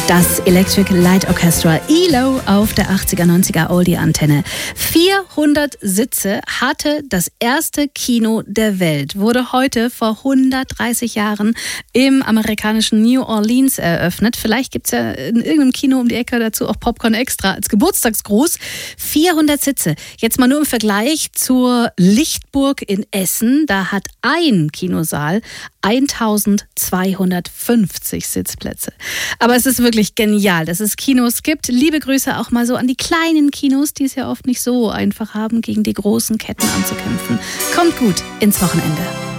Das Electric Light Orchestra ELO auf der 80er, 90er Oldie-Antenne. 400 Sitze hatte das erste Kino der Welt. Wurde heute vor 130 Jahren im amerikanischen New Orleans eröffnet. Vielleicht gibt es ja in irgendeinem Kino um die Ecke dazu auch Popcorn extra als Geburtstagsgruß. 400 Sitze. Jetzt mal nur im Vergleich zur Lichtburg in Essen. Da hat ein Kinosaal 1250 Sitzplätze. Aber es ist wirklich genial, dass es Kinos gibt. Liebe Grüße auch mal so an die kleinen Kinos, die es ja oft nicht so einfach haben, gegen die großen Ketten anzukämpfen. Kommt gut ins Wochenende.